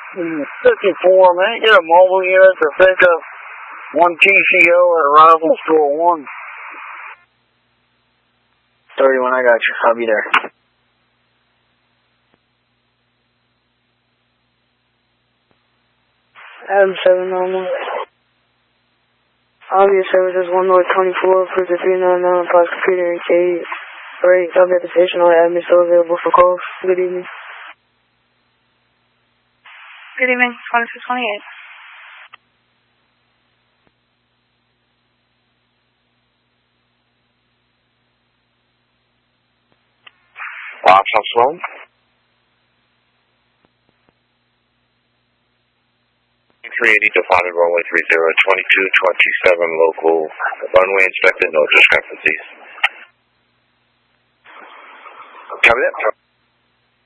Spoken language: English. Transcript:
54, man. Get a mobile unit to pick up one TCO at Rival Store 1. 31, I got you. I'll be there. Adam 791. Obvious services 1 North 24, Cruiser 399, Post Computer and K. Great, I'll be at the station. I'll have me still available for calls. Good evening. Good evening, 2228. Ops on Sloan. 380 departed runway 30, 2227 local. Runway inspected, no discrepancies. Copy that.